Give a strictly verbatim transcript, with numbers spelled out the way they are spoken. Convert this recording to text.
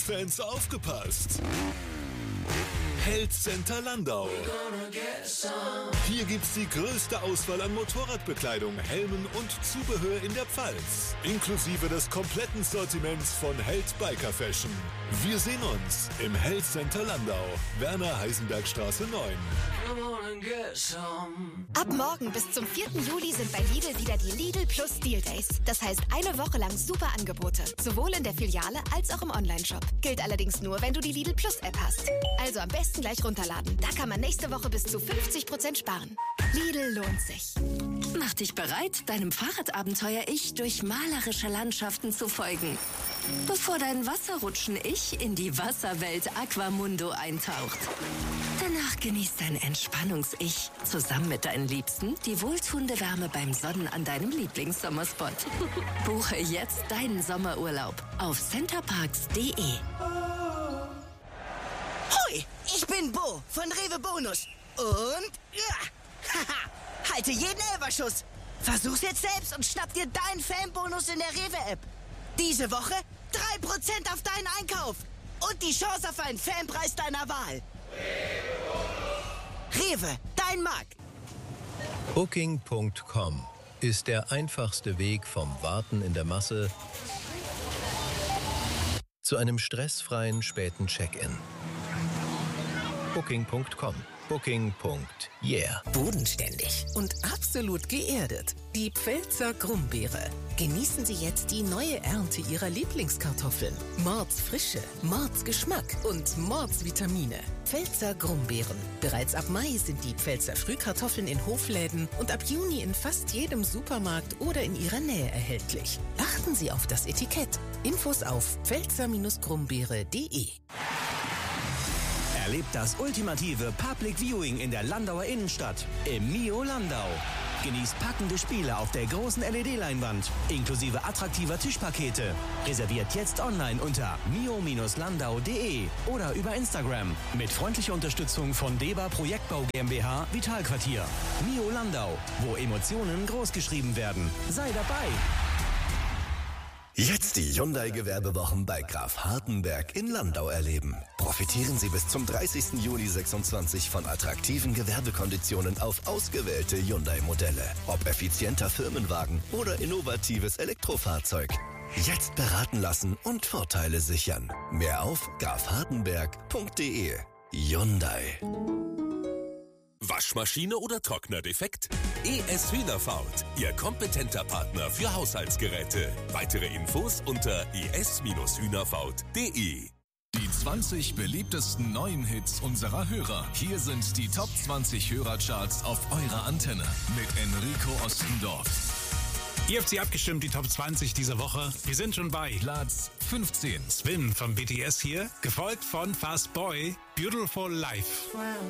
Motorradfans aufgepasst! Held Center Landau. Hier gibt's die größte Auswahl an Motorradbekleidung, Helmen und Zubehör in der Pfalz. Inklusive des kompletten Sortiments von Held Biker Fashion. Wir sehen uns im Held Center Landau, Werner-Heisenberg-Straße neun. Ab morgen bis zum vierten Juli sind bei Lidl wieder die Lidl Plus Deal Days. Das heißt eine Woche lang super Angebote. Sowohl in der Filiale als auch im Onlineshop. Gilt allerdings nur, wenn du die Lidl Plus App hast. Also am besten gleich runterladen. Da kann man nächste Woche bis zu fünfzig Prozent sparen. Lidl lohnt sich. Mach dich bereit, deinem Fahrradabenteuer-Ich durch malerische Landschaften zu folgen. Bevor dein Wasserrutschen-Ich in die Wasserwelt Aquamundo eintaucht. Danach genießt dein Entspannungs-Ich zusammen mit deinen Liebsten die wohltuende Wärme beim Sonnen an deinem Lieblingssommerspot. Buche jetzt deinen Sommerurlaub auf centerparks punkt de. Hoi, ich bin Bo von Rewe Bonus. Und ja, haha, halte jeden Elferschuss. Versuch's jetzt selbst und schnapp dir deinen Fanbonus in der Rewe-App. Diese Woche drei Prozent auf deinen Einkauf und die Chance auf einen Fanpreis deiner Wahl. Rewe, dein Markt. Booking punkt com ist der einfachste Weg vom Warten in der Masse zu einem stressfreien späten Check-in. Booking punkt com. Booking. Yeah. Bodenständig und absolut geerdet. Die Pfälzer Grumbeere. Genießen Sie jetzt die neue Ernte Ihrer Lieblingskartoffeln. Mordsfrische, Mordsgeschmack und Mordsvitamine. Pfälzer Grumbeeren. Bereits ab Mai sind die Pfälzer Frühkartoffeln in Hofläden und ab Juni in fast jedem Supermarkt oder in Ihrer Nähe erhältlich. Achten Sie auf das Etikett. Infos auf pfälzer Grumbeere punkt de. Erlebt das ultimative Public Viewing in der Landauer Innenstadt im Mio Landau. Genießt packende Spiele auf der großen L E D-Leinwand, inklusive attraktiver Tischpakete. Reserviert jetzt online unter mio landau punkt de oder über Instagram mit freundlicher Unterstützung von Deba Projektbau GmbH Vitalquartier. Mio Landau, wo Emotionen großgeschrieben werden. Sei dabei! Jetzt die Hyundai-Gewerbewochen bei Graf Hartenberg in Landau erleben. Profitieren Sie bis zum dreißigsten Juli sechsundzwanzig von attraktiven Gewerbekonditionen auf ausgewählte Hyundai-Modelle. Ob effizienter Firmenwagen oder innovatives Elektrofahrzeug. Jetzt beraten lassen und Vorteile sichern. Mehr auf graf hartenberg punkt de. Hyundai. Waschmaschine oder Trockner defekt? E S Hühnerfaut, Ihr kompetenter Partner für Haushaltsgeräte. Weitere Infos unter e s hühnerfaut punkt de. Die zwanzig beliebtesten neuen Hits unserer Hörer. Hier sind die Top zwanzig Hörercharts auf eurer Antenne mit Enrico Ostendorf. Ihr habt sie abgestimmt, die Top zwanzig dieser Woche. Wir sind schon bei Platz fünfzehn. Swim vom B T S hier, gefolgt von Fast Boy, Beautiful Life.